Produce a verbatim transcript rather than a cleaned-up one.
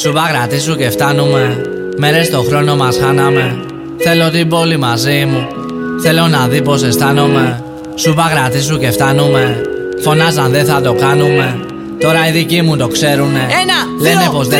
Σου παγρατήσου και φτάνουμε. Μέρες το χρόνο μας χάναμε. Θέλω την πόλη μαζί μου. Θέλω να δει πως αισθάνομαι. Σου παγρατήσου και φτάνουμε. Φωνάζαν δεν θα το κάνουμε. Τώρα οι δικοί μου το ξέρουνε. Ένα, λένε δύο, πως